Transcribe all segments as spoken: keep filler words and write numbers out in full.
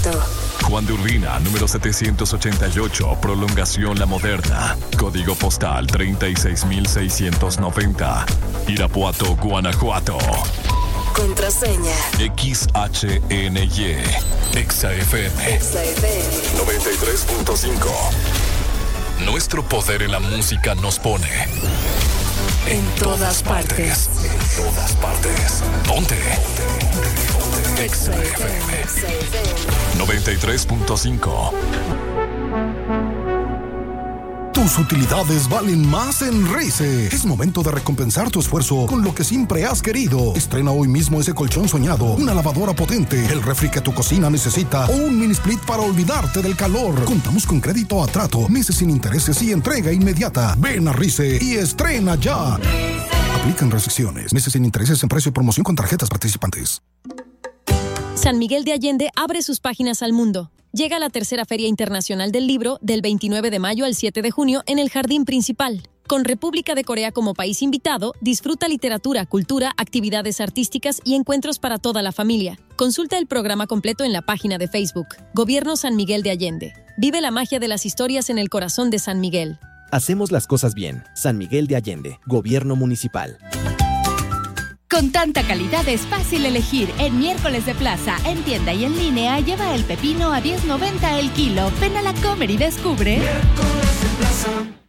Guanajuato. Juan de Urbina, número setecientos ochenta y ocho, Prolongación La Moderna. Código postal treinta y seis mil seiscientos noventa. Irapuato, Guanajuato. Contraseña X H N Y. Exa F M. Exa F M noventa y tres punto cinco. Nuestro poder en la música nos pone en, en todas, todas partes. partes. En todas partes. Ponte. Exa F M noventa y tres punto cinco. Tus utilidades valen más en Rice. Es momento de recompensar tu esfuerzo con lo que siempre has querido. Estrena hoy mismo ese colchón soñado, una lavadora potente, el refri que tu cocina necesita o un mini split para olvidarte del calor. Contamos con crédito a trato, meses sin intereses y entrega inmediata. Ven a Rice y estrena ya. Aplican restricciones, meses sin intereses en precio y promoción con tarjetas participantes. San Miguel de Allende abre sus páginas al mundo. Llega la tercera Feria Internacional del Libro del veintinueve de mayo al siete de junio en el Jardín Principal. Con República de Corea como país invitado, disfruta literatura, cultura, actividades artísticas y encuentros para toda la familia. Consulta el programa completo en la página de Facebook. Gobierno San Miguel de Allende. Vive la magia de las historias en el corazón de San Miguel. Hacemos las cosas bien. San Miguel de Allende. Gobierno Municipal. Con tanta calidad es fácil elegir. En Miércoles de Plaza, en tienda y en línea, lleva el pepino a diez noventa el kilo. Ven a la Comer y descubre. Miércoles de Plaza.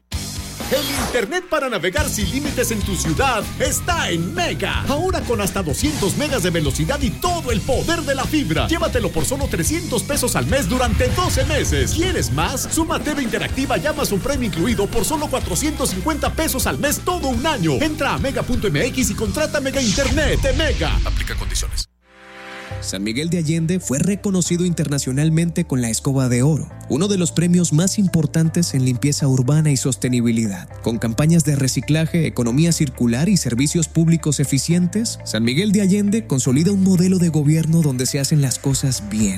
El internet para navegar sin límites en tu ciudad está en Mega. Ahora con hasta doscientos megas de velocidad y todo el poder de la fibra. Llévatelo por solo trescientos pesos al mes durante doce meses. ¿Quieres más? Suma T V Interactiva y Amazon Prime incluido por solo cuatrocientos cincuenta pesos al mes todo un año. Entra a mega punto m x y contrata Mega Internet de Mega. Aplica condiciones. San Miguel de Allende fue reconocido internacionalmente con la Escoba de Oro, uno de los premios más importantes en limpieza urbana y sostenibilidad. Con campañas de reciclaje, economía circular y servicios públicos eficientes, San Miguel de Allende consolida un modelo de gobierno donde se hacen las cosas bien.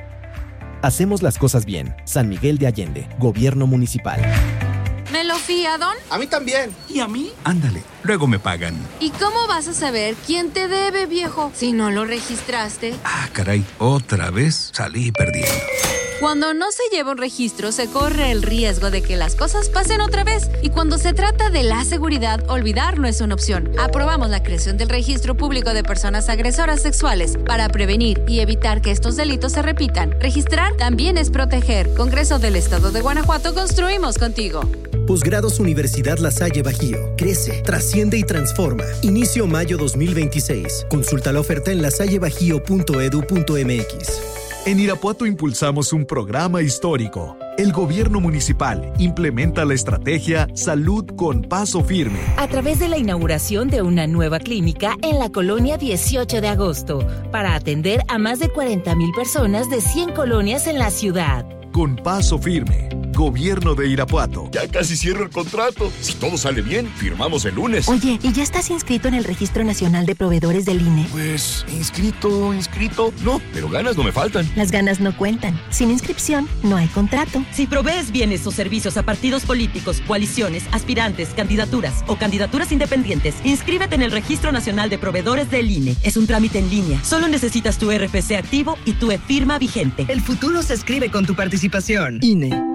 Hacemos las cosas bien. San Miguel de Allende, Gobierno Municipal. ¿Me lo fía, Don? A mí también. ¿Y a mí? Ándale, luego me pagan. ¿Y cómo vas a saber quién te debe, viejo, si no lo registraste? Ah, caray, otra vez salí perdiendo. Cuando no se lleva un registro, se corre el riesgo de que las cosas pasen otra vez. Y cuando se trata de la seguridad, olvidar no es una opción. Aprobamos la creación del Registro Público de Personas Agresoras Sexuales para prevenir y evitar que estos delitos se repitan. Registrar también es proteger. Congreso del Estado de Guanajuato, construimos contigo. Posgrados Universidad La Salle Bajío. Crece, trasciende y transforma. Inicio mayo dos mil veintiséis. Consulta la oferta en lasallebajío punto edu punto m x. En Irapuato impulsamos un programa histórico. El gobierno municipal implementa la estrategia Salud con Paso Firme. A través de la inauguración de una nueva clínica en la colonia dieciocho de agosto, para atender a más de cuarenta mil personas de cien colonias en la ciudad. Con Paso Firme. Gobierno de Irapuato. Ya casi cierro el contrato. Si todo sale bien, firmamos el lunes. Oye, ¿y ya estás inscrito en el Registro Nacional de Proveedores del I N E? Pues, inscrito, inscrito. No, pero ganas no me faltan. Las ganas no cuentan. Sin inscripción, no hay contrato. Si provees bienes o servicios a partidos políticos, coaliciones, aspirantes, candidaturas o candidaturas independientes, inscríbete en el Registro Nacional de Proveedores del I N E. Es un trámite en línea. Solo necesitas tu R F C activo y tu e-firma vigente. El futuro se escribe con tu participación. I N E.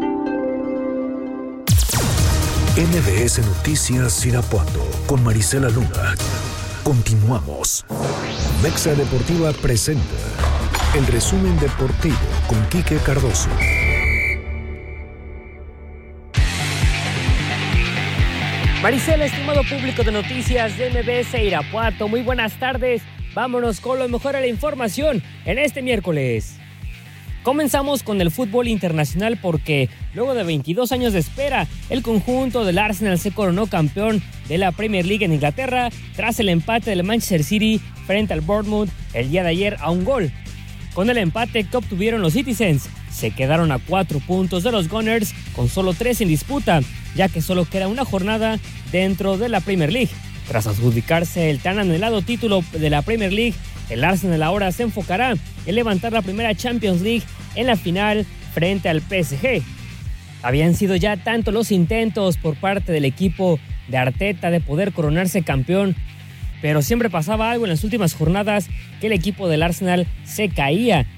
M B S Noticias Irapuato con Marisela Luna. Continuamos. Mexa Deportiva presenta el resumen deportivo con Quique Cardoso. Marisela, estimado público de noticias de M B S Irapuato, muy buenas tardes. Vámonos con lo mejor de la información en este miércoles. Comenzamos con el fútbol internacional porque luego de veintidós años de espera, el conjunto del Arsenal se coronó campeón de la Premier League en Inglaterra tras el empate del Manchester City frente al Bournemouth el día de ayer a un gol. Con el empate que obtuvieron los Citizens, se quedaron a cuatro puntos de los Gunners con solo tres en disputa, ya que solo queda una jornada dentro de la Premier League. Tras adjudicarse el tan anhelado título de la Premier League, el Arsenal ahora se enfocará en levantar la primera Champions League en la final frente al P S G. Habían sido ya tanto los intentos por parte del equipo de Arteta de poder coronarse campeón, pero siempre pasaba algo en las últimas jornadas que el equipo del Arsenal se caía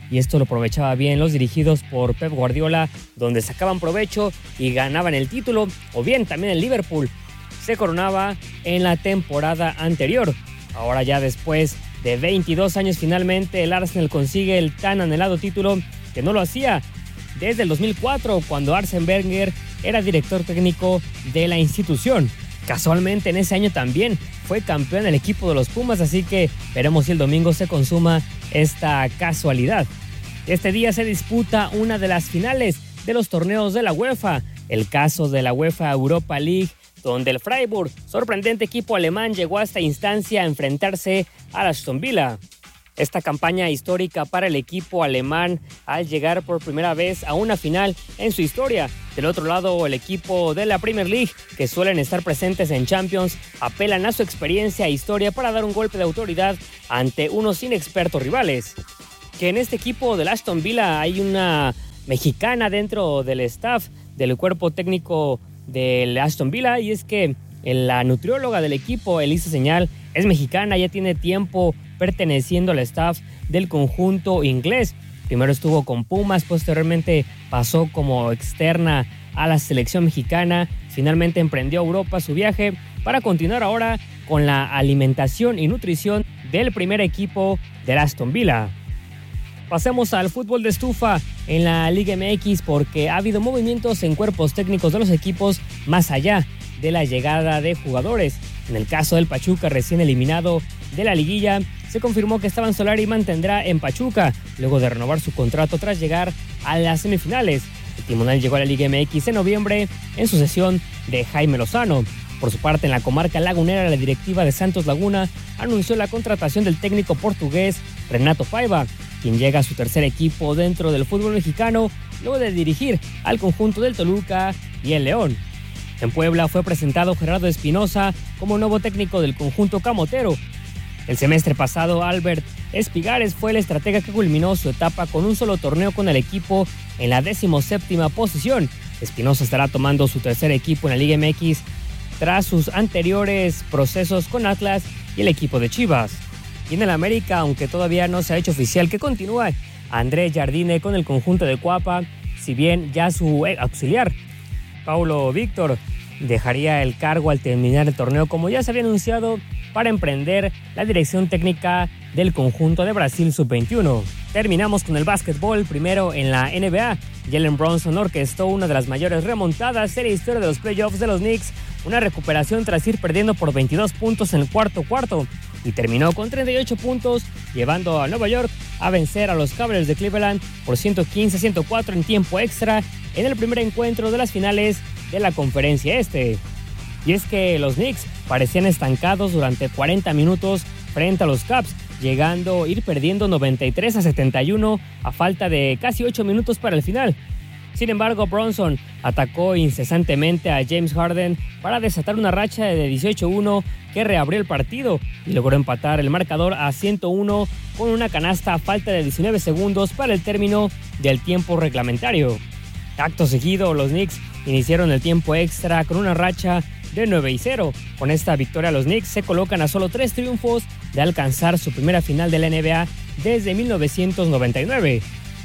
y esto lo aprovechaba bien los dirigidos por Pep Guardiola, donde sacaban provecho y ganaban el título, o bien también el Liverpool se coronaba en la temporada anterior. Ahora ya después de veintidós años finalmente el Arsenal consigue el tan anhelado título que no lo hacía desde el dos mil cuatro, cuando Arsene Wenger era director técnico de la institución. Casualmente en ese año también fue campeón el equipo de los Pumas, así que veremos si el domingo se consuma esta casualidad. Este día se disputa una de las finales de los torneos de la UEFA, el caso de la UEFA Europa League, donde el Freiburg, sorprendente equipo alemán, llegó a esta instancia a enfrentarse al Aston Villa. Esta campaña histórica para el equipo alemán al llegar por primera vez a una final en su historia. Del otro lado, el equipo de la Premier League, que suelen estar presentes en Champions, apelan a su experiencia e historia para dar un golpe de autoridad ante unos inexpertos rivales. Que en este equipo del Aston Villa hay una mexicana dentro del staff del cuerpo técnico del Aston Villa, y es que la nutrióloga del equipo, Elisa Señal, es mexicana, ya tiene tiempo perteneciendo al staff del conjunto inglés. Primero estuvo con Pumas, posteriormente pasó como externa a la selección mexicana, finalmente emprendió a Europa su viaje para continuar ahora con la alimentación y nutrición del primer equipo del Aston Villa. Pasemos al fútbol de estufa en la Liga M X, porque ha habido movimientos en cuerpos técnicos de los equipos más allá de la llegada de jugadores. En el caso del Pachuca, recién eliminado de la liguilla, se confirmó que Esteban Solari mantendrá en Pachuca luego de renovar su contrato tras llegar a las semifinales. El timonel llegó a la Liga M X en noviembre en sucesión de Jaime Lozano. Por su parte, en la comarca lagunera, la directiva de Santos Laguna anunció la contratación del técnico portugués Renato Paiva, quien llega a su tercer equipo dentro del fútbol mexicano luego de dirigir al conjunto del Toluca y el León. En Puebla fue presentado Gerardo Espinosa como nuevo técnico del conjunto camotero. El semestre pasado, Albert Espigares fue el estratega que culminó su etapa con un solo torneo con el equipo en la decimoséptima posición. Espinosa estará tomando su tercer equipo en la Liga M X tras sus anteriores procesos con Atlas y el equipo de Chivas. Y en el América, aunque todavía no se ha hecho oficial que continúa Andrés Jardine con el conjunto de Cuapa, si bien ya su auxiliar, Paulo Víctor, dejaría el cargo al terminar el torneo, como ya se había anunciado, para emprender la dirección técnica del conjunto de Brasil sub veintiuno. Terminamos con el básquetbol, primero en la N B A. Jalen Brunson orquestó una de las mayores remontadas en la historia de los playoffs de los Knicks, una recuperación tras ir perdiendo por veintidós puntos en el cuarto cuarto, y terminó con treinta y ocho puntos, llevando a Nueva York a vencer a los Cavaliers de Cleveland por ciento quince a ciento cuatro en tiempo extra en el primer encuentro de las finales de la Conferencia Este. Y es que los Knicks parecían estancados durante cuarenta minutos frente a los Cavs, llegando a ir perdiendo noventa y tres a setenta y uno a falta de casi ocho minutos para el final. Sin embargo, Brunson atacó incesantemente a James Harden para desatar una racha de dieciocho a uno que reabrió el partido y logró empatar el marcador a ciento uno con una canasta a falta de diecinueve segundos para el término del tiempo reglamentario. Acto seguido, los Knicks iniciaron el tiempo extra con una racha de nueve y cero. Con esta victoria, los Knicks se colocan a solo tres triunfos de alcanzar su primera final de la N B A desde mil novecientos noventa y nueve.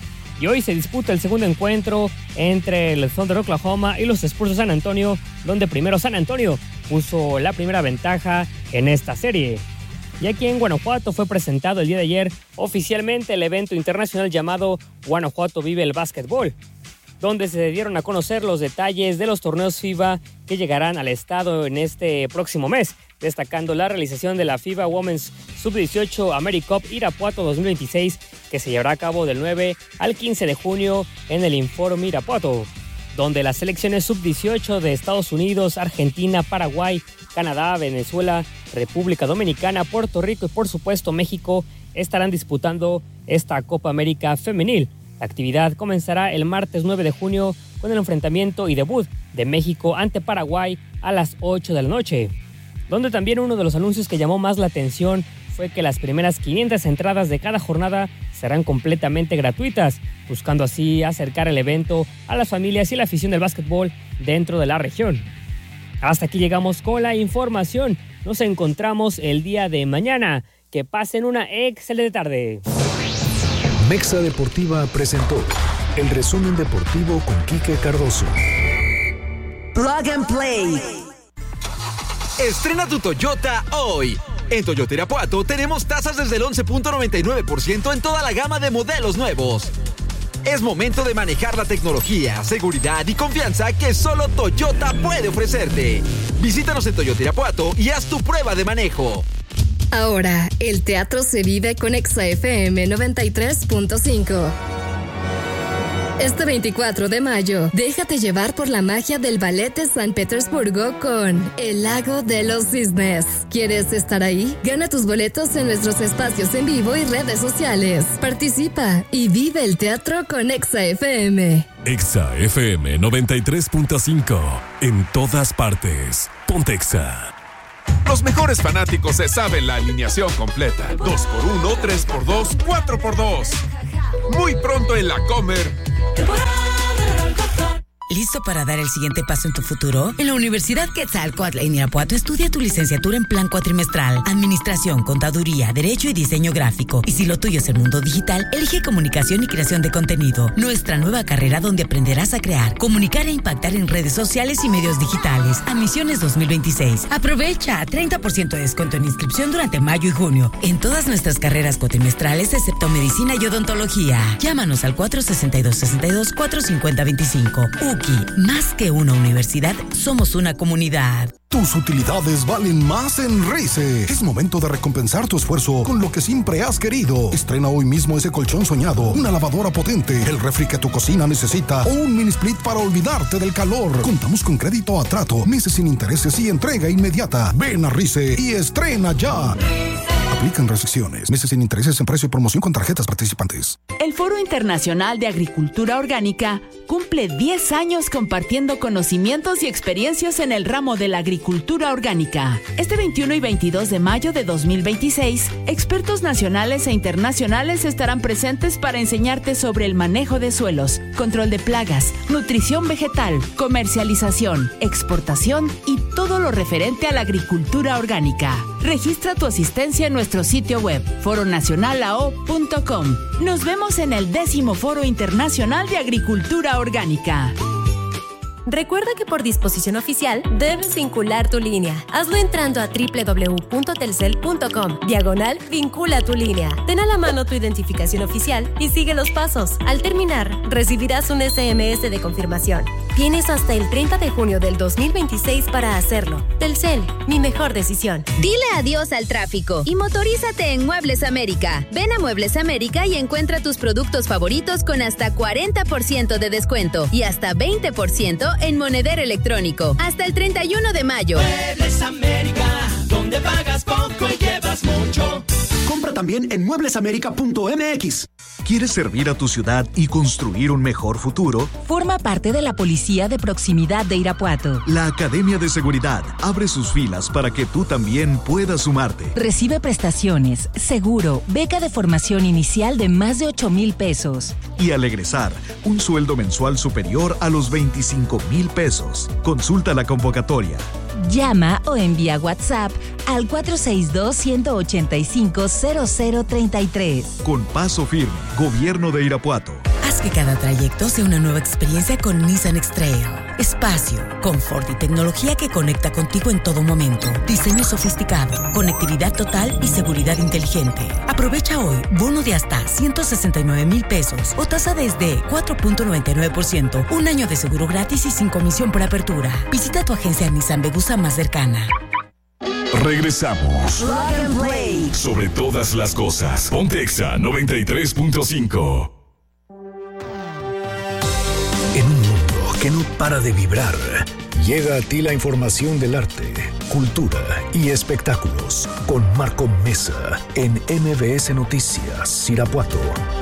Y hoy se disputa el segundo encuentro entre el Thunder de Oklahoma y los Spurs de San Antonio, donde primero San Antonio puso la primera ventaja en esta serie. Y aquí en Guanajuato fue presentado el día de ayer oficialmente el evento internacional llamado Guanajuato Vive el Básquetbol, donde se dieron a conocer los detalles de los torneos FIBA que llegarán al estado en este próximo mes, destacando la realización de la FIBA Women's sub dieciocho AmeriCup Irapuato dos mil veintiséis, que se llevará a cabo del nueve al quince de junio en el Informe Irapuato, donde las selecciones sub dieciocho de Estados Unidos, Argentina, Paraguay, Canadá, Venezuela, República Dominicana, Puerto Rico y por supuesto México estarán disputando esta Copa América Femenil. La actividad comenzará el martes nueve de junio con el enfrentamiento y debut de México ante Paraguay a las ocho de la noche, donde también uno de los anuncios que llamó más la atención fue que las primeras quinientas entradas de cada jornada serán completamente gratuitas, buscando así acercar el evento a las familias y la afición del básquetbol dentro de la región. Hasta aquí llegamos con la información. Nos encontramos el día de mañana. Que pasen una excelente tarde. Mexa Deportiva presentó el resumen deportivo con Quique Cardoso. Plug and Play. Estrena tu Toyota hoy. En Toyota Irapuato tenemos tasas desde el once punto noventa y nueve por ciento en toda la gama de modelos nuevos. Es momento de manejar la tecnología, seguridad y confianza que solo Toyota puede ofrecerte. Visítanos en Toyota Irapuato y haz tu prueba de manejo. Ahora, el teatro se vive con Exa F M noventa y tres punto cinco. Este veinticuatro de mayo, déjate llevar por la magia del Ballet de San Petersburgo con El Lago de los Cisnes. ¿Quieres estar ahí? Gana tus boletos en nuestros espacios en vivo y redes sociales. Participa y vive el teatro con Exa F M. Exa F M noventa y tres punto cinco. En todas partes. Ponte Exa. Los mejores fanáticos se saben la alineación completa. dos por uno, tres por dos, cuatro por dos. Muy pronto en la Comer. ¿Listo para dar el siguiente paso en tu futuro? En la Universidad Quetzalcóatl en Irapuato estudia tu licenciatura en plan cuatrimestral, Administración, Contaduría, Derecho y Diseño Gráfico. Y si lo tuyo es el mundo digital, elige Comunicación y Creación de Contenido, nuestra nueva carrera donde aprenderás a crear, comunicar e impactar en redes sociales y medios digitales. Admisiones dos mil veintiséis. Aprovecha treinta por ciento de descuento en inscripción durante mayo y junio en todas nuestras carreras cuatrimestrales excepto Medicina y Odontología. Llámanos al cuatro seis dos, seis dos, cuatro cinco cero dos cinco. Más que una universidad, somos una comunidad. Tus utilidades valen más en Rice. Es momento de recompensar tu esfuerzo con lo que siempre has querido. Estrena hoy mismo ese colchón soñado, una lavadora potente, el refri que tu cocina necesita o un mini split para olvidarte del calor. Contamos con crédito a trato, meses sin intereses y entrega inmediata. Ven a Rice y estrena ya. Aplican restricciones. Meses sin intereses en precio y promoción con tarjetas participantes. El Foro Internacional de Agricultura Orgánica cumple diez años compartiendo conocimientos y experiencias en el ramo de la agricultura orgánica. Este veintiuno y veintidós de mayo de dos mil veintiséis, expertos nacionales e internacionales estarán presentes para enseñarte sobre el manejo de suelos, control de plagas, nutrición vegetal, comercialización, exportación y todo lo referente a la agricultura orgánica. Registra tu asistencia en nuestro sitio web, foro nacional a o punto com. Nos vemos en el décimo Foro Internacional de Agricultura Orgánica. Recuerda que por disposición oficial debes vincular tu línea. Hazlo entrando a doble u doble u doble u punto telcel punto com, diagonal vincula tu línea. Ten a la mano tu identificación oficial y sigue los pasos. Al terminar, recibirás un ese eme ese de confirmación. Tienes hasta el treinta de junio del dos mil veintiséis para hacerlo. Telcel, mi mejor decisión. Dile adiós al tráfico y motorízate en Muebles América. Ven a Muebles América y encuentra tus productos favoritos con hasta cuarenta por ciento de descuento y hasta veinte por ciento en monedero electrónico. Hasta el treinta y uno de mayo. Muebles América, donde pagas poco y llevas mucho. Compra también en muebles américa punto eme equis. ¿Quieres servir a tu ciudad y construir un mejor futuro? Forma parte de la Policía de Proximidad de Irapuato. La Academia de Seguridad abre sus filas para que tú también puedas sumarte. Recibe prestaciones, seguro, beca de formación inicial de más de ocho mil pesos. Y al egresar, un sueldo mensual superior a los veinticinco mil pesos. Consulta la convocatoria. Llama o envía WhatsApp al cuatro seis dos, uno ocho cinco, cero cero tres tres. Con Paso Firme, Gobierno de Irapuato. Haz que cada trayecto sea una nueva experiencia con Nissan X-Trail. Espacio, confort y tecnología que conecta contigo en todo momento. Diseño sofisticado, conectividad total y seguridad inteligente. Aprovecha hoy bono de hasta ciento sesenta y nueve mil pesos o tasa desde cuatro punto noventa y nueve por ciento. Un año de seguro gratis y sin comisión por apertura. Visita tu agencia Nissan Vegusa más cercana. Regresamos. Plug and Play. Sobre todas las cosas. Ponte Exa noventa y tres punto cinco. En un mundo que no para de vibrar, llega a ti la información del arte, cultura y espectáculos con Marco Mesa en eme be ese Noticias Irapuato.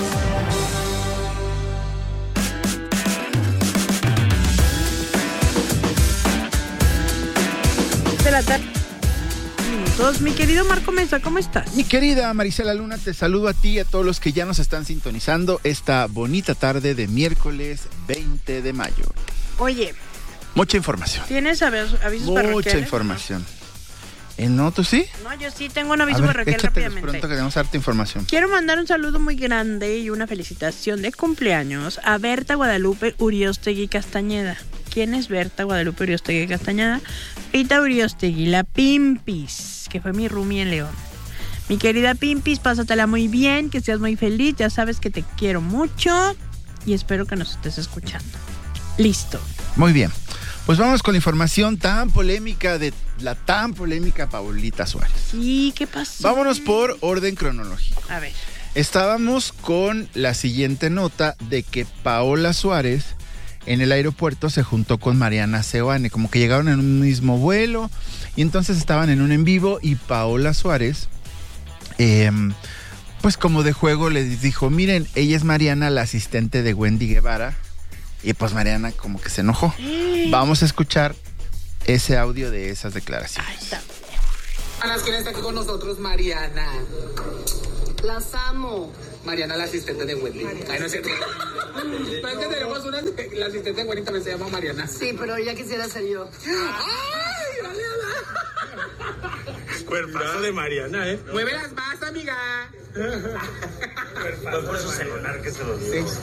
De la tarde. Minutos. Mi querido Marco Mesa, ¿cómo estás? Mi querida Marisela Luna, te saludo a ti y a todos los que ya nos están sintonizando esta bonita tarde de miércoles veinte de mayo. Oye. Mucha información. ¿Tienes avisos parroquiales? Mucha información. Eh, no, ¿tú sí? No, yo sí tengo un aviso a ver, parroquial rápidamente. Pronto que tenemos harta información. Quiero mandar un saludo muy grande y una felicitación de cumpleaños a Berta Guadalupe Uriostegui Castañeda. ¿Quién es Berta Guadalupe Uriostegui Castañeda? Pita Uriostegui, la Pimpis, que fue mi roomie en León. Mi querida Pimpis, pásatela muy bien, que seas muy feliz, ya sabes que te quiero mucho y espero que nos estés escuchando. Listo. Muy bien. Pues vamos con la información tan polémica de la tan polémica Paulita Suárez. Sí, ¿qué pasó? Vámonos por orden cronológico. A ver. Estábamos con la siguiente nota de que Paola Suárez en el aeropuerto se juntó con Mariana Seoane, como que llegaron en un mismo vuelo y entonces estaban en un en vivo y Paola Suárez, eh, pues como de juego les dijo, miren, ella es Mariana, la asistente de Wendy Guevara. Y pues Mariana como que se enojó. Vamos a escuchar ese audio de esas declaraciones. Ay, está. ¿Quién está aquí con nosotros? Mariana. Las amo. Mariana, la asistente de Wendy. Ay, no es cierto. No es que tenemos una, la asistente de Wendy también se llama Mariana. Sí, pero ella quisiera ser yo. ¡Ay, vale! Cuerpazo de Mariana, ¿eh? Muévelas más, amiga. Fue por su celular que se lo dio. Sí.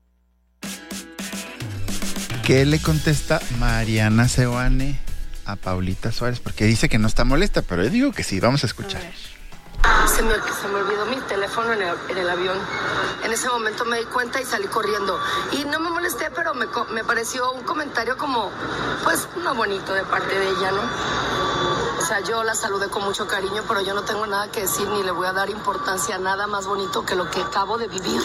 ¿Qué le contesta Mariana Seoane a Paulita Suárez? Porque dice que no está molesta, pero yo digo que sí. Vamos a escuchar. Se me, se me olvidó mi teléfono en el, en el avión. En ese momento me di cuenta y salí corriendo. Y no me molesté, pero me, me pareció un comentario como, pues, no bonito de parte de ella, ¿no? O sea, yo la saludé con mucho cariño, pero yo no tengo nada que decir ni le voy a dar importancia a nada más bonito que lo que acabo de vivir.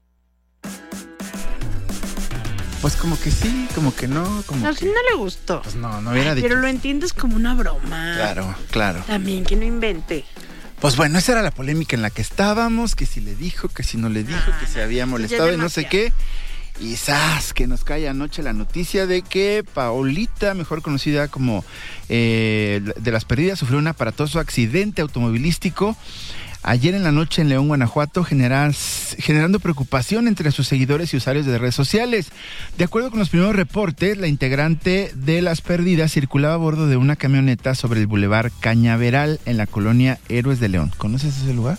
Pues como que sí, como que no, como Así que... no le gustó. Pues no, no hubiera dicho. Pero lo entiendes como una broma. Claro, claro. También que no invente. Pues bueno, esa era la polémica en la que estábamos, que si le dijo, que si no le dijo, ah, que se había molestado y no sé qué. Y ¡zas! Que nos cae anoche la noticia de que Paulita, mejor conocida como eh, de las perdidas, sufrió un aparatoso accidente automovilístico ayer en la noche en León, Guanajuato, generar, generando preocupación entre sus seguidores y usuarios de redes sociales. De acuerdo con los primeros reportes, la integrante de las perdidas circulaba a bordo de una camioneta sobre el bulevar Cañaveral en la colonia Héroes de León. ¿Conoces ese lugar?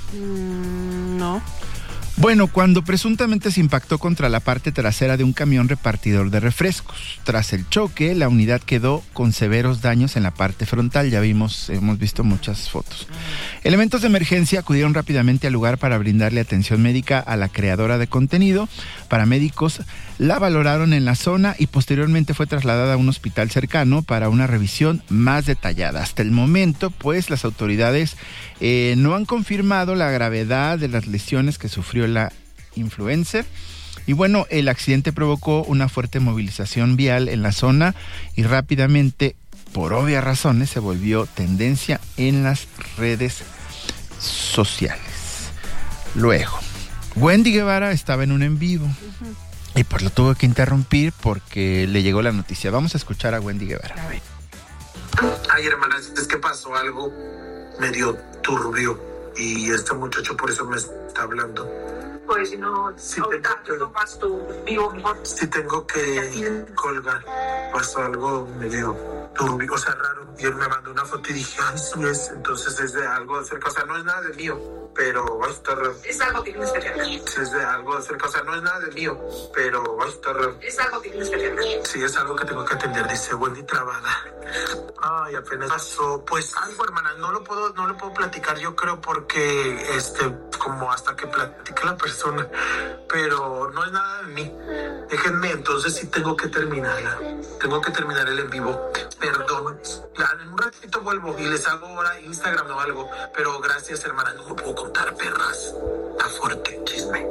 Mm, no. Bueno, cuando presuntamente se impactó contra la parte trasera de un camión repartidor de refrescos. Tras el choque, la unidad quedó con severos daños en la parte frontal. Ya vimos, hemos visto muchas fotos. Elementos de emergencia acudieron rápidamente al lugar para brindarle atención médica a la creadora de contenido. Paramédicos la valoraron en la zona y posteriormente fue trasladada a un hospital cercano para una revisión más detallada. Hasta el momento, pues, las autoridades eh, no han confirmado la gravedad de las lesiones que sufrió la influencer. Y bueno, el accidente provocó una fuerte movilización vial en la zona y rápidamente, por obvias razones, se volvió tendencia en las redes sociales. Luego, Wendy Guevara estaba en un en vivo. Uh-huh. Y pues lo tuvo que interrumpir porque le llegó la noticia. Vamos a escuchar a Wendy Guevara. A ver. Ay, hermanas, es que pasó algo medio turbio y este muchacho por eso me está hablando. Pues si no, sí, ahorita tengo, tomas tu vivo mejor. Sí tengo que colgar. Pasó algo medio turbio, o sea, raro. Y él me mandó una foto y dije, ay, sí es. Entonces es de algo de cerca, o sea, no es nada de mío, pero va a estar raro. Es algo que tienes que hacer. Es de algo de cerca, o sea, no es nada de mío, pero va a estar raro. Es algo que tienes que hacer. Sí, es algo que tengo que atender, dice Wendy trabada. Ay, apenas pasó. Pues algo, hermana, no lo puedo, no lo puedo platicar, yo creo, porque este, como hasta que platique la persona, pero no es nada de mí. Déjenme, entonces sí tengo que terminarla. Tengo que terminar el en vivo. Perdón. En un ratito vuelvo y les hago ahora Instagram o algo. Pero gracias, hermana. No me puedo contar, perras. Está fuerte, chisme.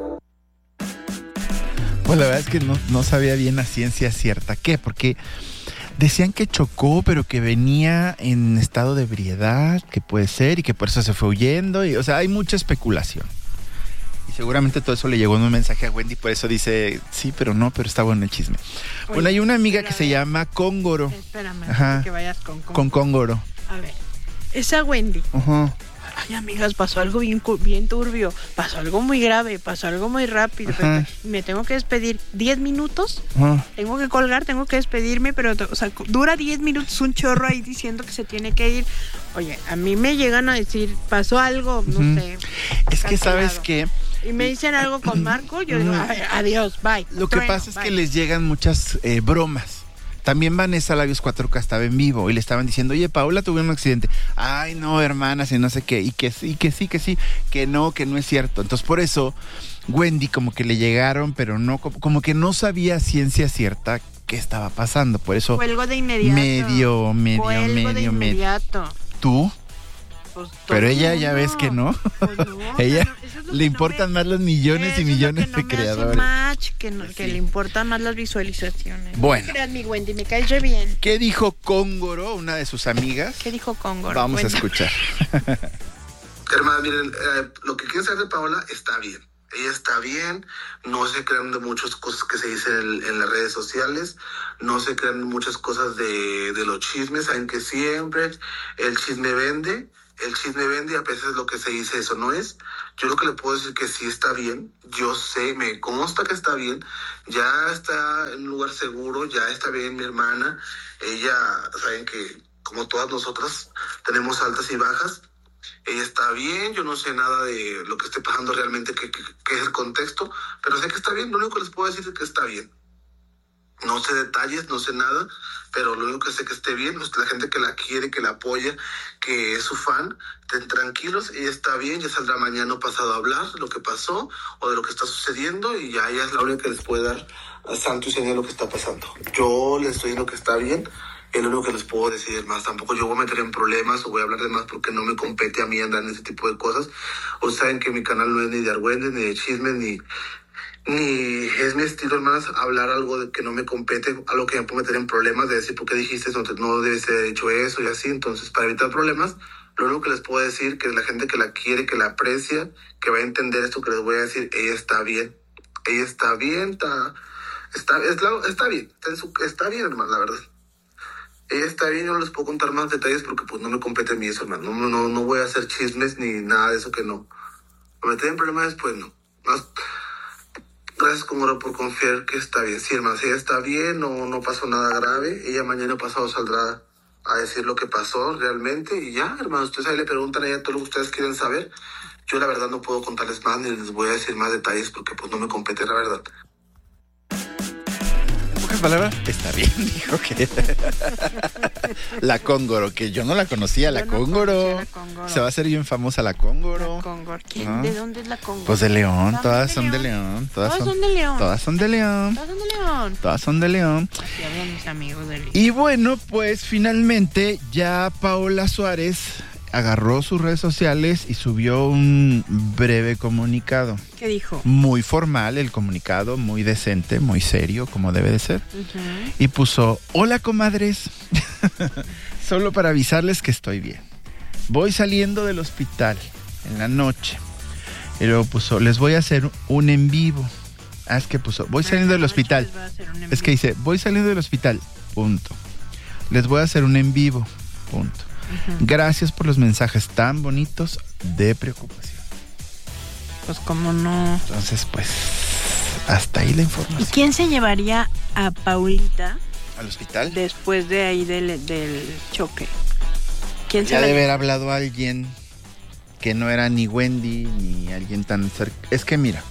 Pues la verdad es que no, no sabía bien a ciencia cierta qué, porque decían que chocó, pero que venía en estado de ebriedad, que puede ser, y que por eso se fue huyendo. Y, o sea, hay mucha especulación. Y seguramente todo eso le llegó en un mensaje a Wendy, por eso dice, sí, pero no, pero está bueno el chisme. Oye, bueno, hay una amiga que se llama Cóngoro. Espérame, Ajá. que vayas con Cóngoro. Con Cóngoro. A ver, esa Wendy. Ajá. Uh-huh. Ay, amigas, pasó algo bien, bien turbio, pasó algo muy grave, pasó algo muy rápido. Pero me tengo que despedir diez minutos, uh-huh. tengo que colgar, tengo que despedirme, pero o sea, dura diez minutos un chorro ahí diciendo que se tiene que ir. Oye, a mí me llegan a decir, pasó algo, no uh-huh. sé. Es que sabes que... Y me dicen algo con Marco, yo digo, adiós, bye. Lo que Trueno, pasa es bye. que les llegan muchas eh, bromas. También Vanessa Labios cuatro K estaba en vivo y le estaban diciendo, oye, Paola tuvo un accidente. Ay, no, hermanas, y no sé qué. Y que sí, que sí, que sí, que no, que no es cierto. Entonces, por eso, Wendy como que le llegaron, pero no, como que no sabía ciencia cierta qué estaba pasando. Por eso... Cuelgo de inmediato. Medio, medio, Cuelgo medio, de inmediato. medio. ¿Tú? Pues pero ella ya ves que no. Pues no ella no, no le importan no me, más los millones y millones no de creadores. Match, que, no, que sí. le importan más las visualizaciones. Bueno. No creas, mi Wendy, me caes re bien. ¿Qué dijo Cóngoro, una de sus amigas? ¿Qué dijo Cóngoro? Vamos Cuéntame. a escuchar. Hermana, miren, eh, lo que quieren saber de Paola está bien. Ella está bien, no se crean de muchas cosas que se dicen en, en las redes sociales, no se crean muchas cosas de, de los chismes, saben que siempre el chisme vende, el chisme vende y a veces lo que se dice eso no es. Yo lo que le puedo decir que sí está bien, yo sé, me consta que está bien, ya está en un lugar seguro, ya está bien mi hermana, ella, saben que como todas nosotras tenemos altas y bajas. Ella está bien, yo no sé nada de lo que esté pasando realmente, qué, qué, qué es el contexto, pero sé que está bien, lo único que les puedo decir es que está bien. No sé detalles, no sé nada, pero lo único que sé que esté bien, pues la gente que la quiere, que la apoya, que es su fan, estén tranquilos, ella está bien, ya saldrá mañana o pasado a hablar de lo que pasó o de lo que está sucediendo y ya ella es la única que les puede dar a santo y señal lo que está pasando. Yo les estoy diciendo que está bien. Es lo único que les puedo decir más. Tampoco yo voy a meter en problemas o voy a hablar de más porque no me compete a mí andar en ese tipo de cosas. O saben que mi canal no es ni de argüendes, ni de chismes, ni, ni es mi estilo, hermanas, hablar algo de que no me compete, algo que me puedo meter en problemas, de decir por qué dijiste eso, no debes haber hecho eso y así. Entonces, para evitar problemas, lo único que les puedo decir que la gente que la quiere, que la aprecia, que va a entender esto que les voy a decir, ella está bien. Ella está bien, está, está, está, está bien, está, en su, está bien, hermano, la verdad. Ella está bien, yo no les puedo contar más detalles porque pues no me compete a mí eso, hermano. No, no, no voy a hacer chismes ni nada de eso que no. Me meter en problemas después, no. Más, gracias, Cóngoro, por confiar que está bien. Sí, hermano, si ella está bien, no, no pasó nada grave. Ella mañana pasado saldrá a decir lo que pasó realmente y ya, hermano. Ustedes ahí le preguntan a ella todo lo que ustedes quieren saber. Yo la verdad no puedo contarles más ni les voy a decir más detalles porque pues no me compete, la verdad. Palabras, está bien, dijo que la Cóngoro, que yo no la conocía, la, yo no Cóngoro. conocía la Cóngoro. Se va a hacer bien famosa la Cóngoro. La Cóngoro. ¿Quién? ¿No? ¿De dónde es la Cóngoro? Pues de León, todas de son León? de León. Todas, Todas son, son de León. Todas son de León. Todas son de León. Todas son de León. Así hablan mis amigos de León. Y bueno, pues finalmente ya Paola Suárez agarró sus redes sociales y subió un breve comunicado. ¿Qué dijo? Muy formal el comunicado, muy decente, muy serio, como debe de ser. Uh-huh. Y puso, hola comadres, solo para avisarles que estoy bien. Voy saliendo del hospital en la noche. Y luego puso, les voy a hacer un en vivo. Ah, es que puso, voy saliendo del hospital. Es que dice, voy saliendo del hospital, punto. Les voy a hacer un en vivo, punto. Uh-huh. Gracias por los mensajes tan bonitos de preocupación. Pues cómo no. Entonces, pues, hasta ahí la información. ¿Y quién se llevaría a Paulita al hospital después de ahí del, del choque? ¿Quién ya se debe haber hablado a alguien que no era ni Wendy ni alguien tan cerca. Es que mira,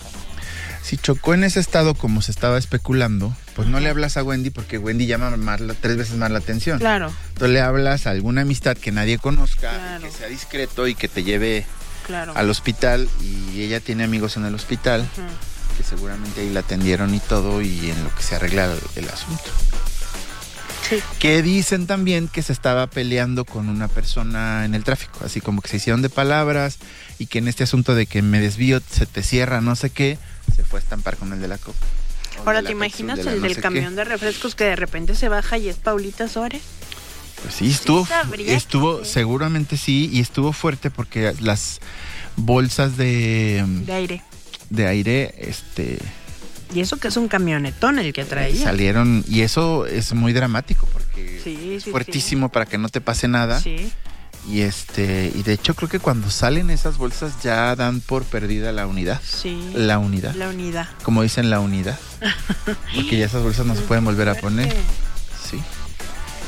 si chocó en ese estado como se estaba especulando, pues no le hablas a Wendy porque Wendy llama más la, tres veces más la atención. Claro. Entonces le hablas a alguna amistad que nadie conozca, claro, que sea discreto y que te lleve, claro, al hospital. Y ella tiene amigos en el hospital, uh-huh, que seguramente ahí la atendieron y todo, y en lo que se arregla el, el asunto. Sí. Que dicen también que se estaba peleando con una persona en el tráfico, así como que se hicieron de palabras y que en este asunto de que me desvío, se te cierra, no sé qué, se fue a estampar con el de la copa. Ahora, ¿te imaginas el del camión de refrescos que de repente se baja y es Paulita Suárez? Pues sí, estuvo, sí estuvo, seguramente sí, y estuvo fuerte porque las bolsas de... De aire. De aire, este... Y eso que es un camionetón el que traía. Salieron, y eso es muy dramático porque sí, es sí, fuertísimo, sí, para que no te pase nada. Sí. Y este, y de hecho creo que cuando salen esas bolsas ya dan por perdida la unidad. Sí. La unidad. La unidad. Como dicen, la unidad. Porque ya esas bolsas no se pueden volver a poner. Sí.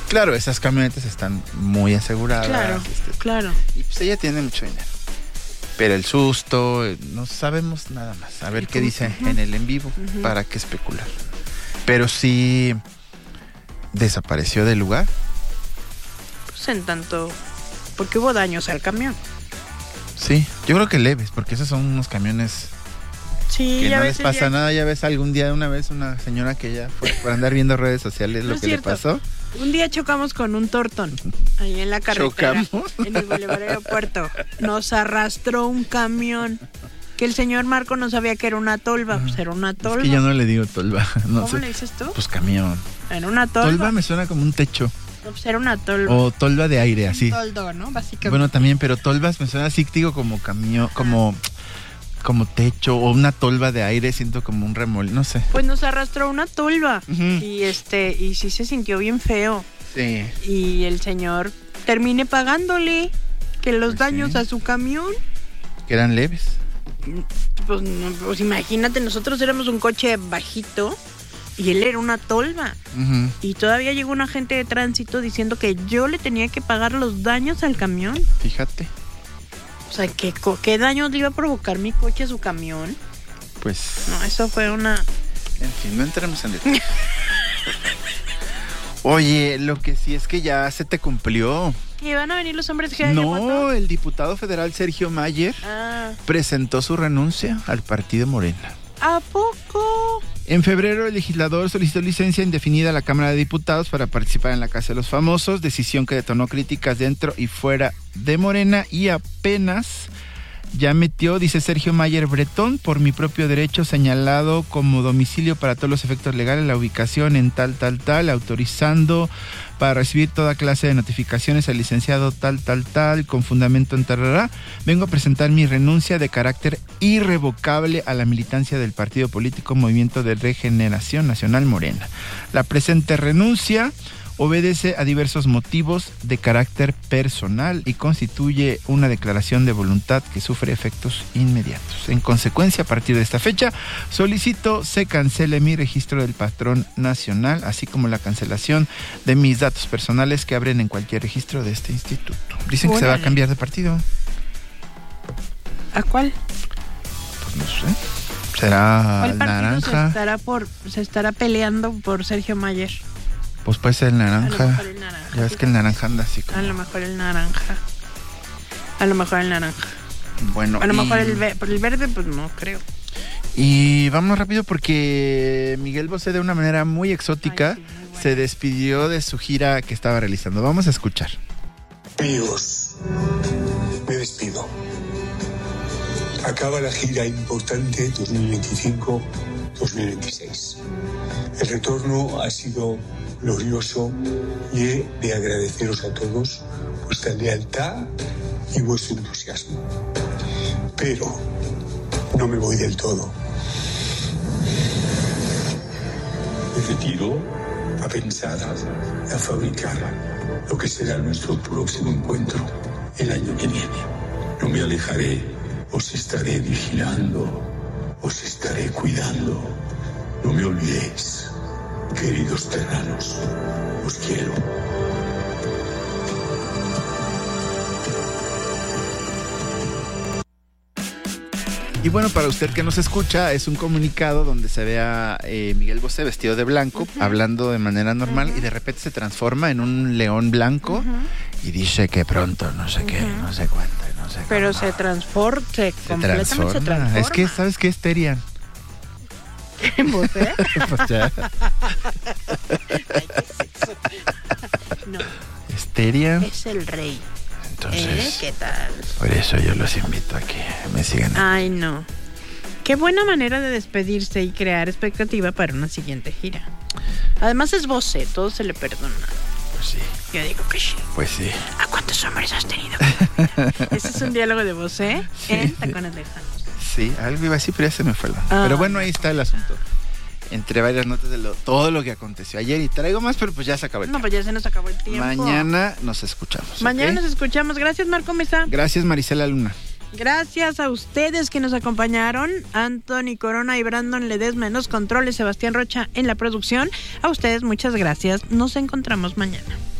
Claro, esas camionetas están muy aseguradas. Claro, este, claro. Y pues ella tiene mucho dinero. Pero el susto, no sabemos nada más. A ver qué dice uh-huh. en el en vivo, uh-huh. para qué especular. Pero sí desapareció del lugar. Pues en tanto, porque hubo daños al camión. Sí, yo creo que leves, porque esos son unos camiones sí, que ya no ves, les pasa ya... nada. Ya ves algún día, una vez, una señora que ya fue por andar viendo redes sociales no lo es que cierto. le pasó. Un día chocamos con un tortón ahí en la carretera, ¿Chocamos? en el Boulevard Aeropuerto. Nos arrastró un camión que el señor Marco no sabía que era una tolva. Pues era una tolva. Es que yo no le digo tolva. No ¿Cómo sé. le dices tú? Pues camión. Era una tolva. Tolva me suena como un techo. No, pues era una tolva. O tolva de aire, así. Un toldo, ¿no? Básicamente. Bueno, también, pero tolvas me suena así, digo, como camión, como... como techo o una tolva de aire, siento como un remolino, no sé. Pues nos arrastró una tolva uh-huh. y este y sí se sintió bien feo. Sí. Y el señor terminé pagándole que los pues daños sí. a su camión que eran leves. Pues, no, pues imagínate, nosotros éramos un coche bajito y él era una tolva. Uh-huh. Y todavía llegó un agente de tránsito diciendo que yo le tenía que pagar los daños al camión. Fíjate. O sea, ¿qué, ¿qué daños le iba a provocar mi coche a su camión? Pues... No, eso fue una... En fin, no entremos en detalle. Oye, lo que sí es que ya se te cumplió. ¿Y van a venir los hombres G? No, el diputado federal Sergio Mayer ah. presentó su renuncia al partido Morena. ¿A poco? En febrero, el legislador solicitó licencia indefinida a la Cámara de Diputados para participar en la Casa de los Famosos, decisión que detonó críticas dentro y fuera de Morena, y apenas ya metió, dice Sergio Mayer Bretón, por mi propio derecho señalado como domicilio para todos los efectos legales, la ubicación en tal, tal, tal, autorizando para recibir toda clase de notificaciones al licenciado tal, tal, tal, con fundamento en tarará. Vengo a presentar mi renuncia de carácter irrevocable a la militancia del partido político Movimiento de Regeneración Nacional Morena. La presente renuncia obedece a diversos motivos de carácter personal y constituye una declaración de voluntad que sufre efectos inmediatos. En consecuencia, a partir de esta fecha, solicito se cancele mi registro del patrón nacional, así como la cancelación de mis datos personales que abren en cualquier registro de este instituto. Dicen que se va a cambiar de partido. ¿A cuál? Pues no sé. Será ¿Cuál partido naranja? Se estará, por, se estará peleando por Sergio Mayer. Pues puede ser el naranja. A lo mejor el naranja. Ya ves que el naranja anda así como... A lo mejor el naranja. A lo mejor el naranja. Bueno, A lo y... mejor el, ve- el verde, pues no creo. Y vamos rápido porque Miguel Bosé, de una manera muy exótica, Ay, sí, muy bueno. se despidió de su gira que estaba realizando. Vamos a escuchar. Amigos, me despido. Acaba la gira importante dos mil veinticinco dos mil veintiséis. El retorno ha sido glorioso y he de agradeceros a todos vuestra lealtad y vuestro entusiasmo. Pero no me voy del todo. Me retiro a pensar, a fabricar lo que será nuestro próximo encuentro el año que viene. No me alejaré, os estaré vigilando, os estaré cuidando. No me olvidéis. Queridos terranos, os quiero. Y bueno, para usted que nos escucha, es un comunicado donde se ve a eh, Miguel Bosé vestido de blanco, uh-huh. hablando de manera normal, uh-huh. y de repente se transforma en un león blanco uh-huh. y dice que pronto, no sé uh-huh. qué, no sé cuánto, no sé Pero cómo. se transforma, se, se completamente transforma. se transforma. Es que, ¿sabes qué es Terian? ¿Bosé? Pues ya. Ay, ¿qué es eso? No. Terian. Es el rey. Entonces, ¿Eh? ¿Qué tal? Por eso yo los invito a que me sigan. Ay, no. Qué buena manera de despedirse y crear expectativa para una siguiente gira. Además es Bosé, todo se le perdona. Pues sí. Yo digo que sí. Pues sí. ¿A cuántos hombres has tenido? Ese es un diálogo de Bosé sí, en Tacones Lejanos. Sí, algo iba así, pero ya se me fue el ah. Pero bueno, ahí está el asunto. Entre varias notas de lo, todo lo que aconteció ayer, y traigo más, pero pues ya se acabó el no, tiempo. No, pues ya se nos acabó el tiempo. Mañana nos escuchamos. Mañana ¿okay? ¿Eh? nos escuchamos. Gracias, Marco Mesa. Gracias, Marisela Luna. Gracias a ustedes que nos acompañaron. Anthony Corona y Brandon Ledesma en los controles, Sebastián Rocha en la producción. A ustedes muchas gracias. Nos encontramos mañana.